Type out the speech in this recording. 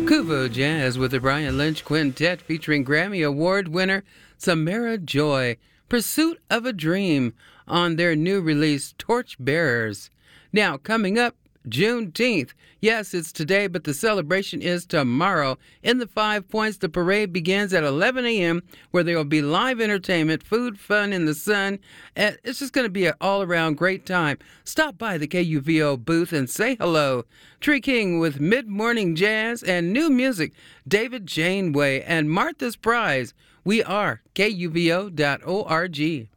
Kuvo Jazz with the Brian Lynch Quintet featuring Grammy Award winner Samara Joy, Pursuit of a Dream, on their new release Torchbearers. Now, coming up, Juneteenth. Yes, it's today, but the celebration is tomorrow. In the Five Points, the parade begins at 11 a.m., where there will be live entertainment, food, fun in the sun. And it's just going to be an all-around great time. Stop by the KUVO booth and say hello. Tree King with mid-morning jazz and new music, David Janeway and Martha's Prize. We are KUVO.org.